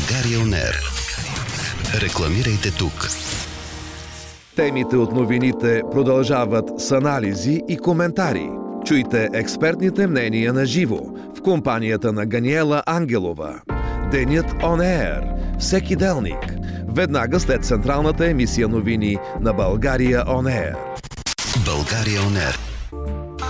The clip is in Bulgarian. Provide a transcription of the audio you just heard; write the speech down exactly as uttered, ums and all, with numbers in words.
България он ер. Рекламирайте тук. Темите от новините продължават с анализи и коментари. Чуйте експертните мнения на живо в компанията на Ганиела Ангелова. Денят он ер. Всеки делник. Веднага след централната емисия новини на България он ер. България он ер.